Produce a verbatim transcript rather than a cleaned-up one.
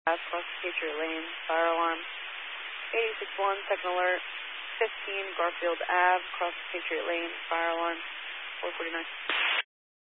Cross Patriot Lane, fire alarm. eighty-six one, second alert. fifteen Garfield Ave, cross Patriot Lane, fire alarm. four forty-nine.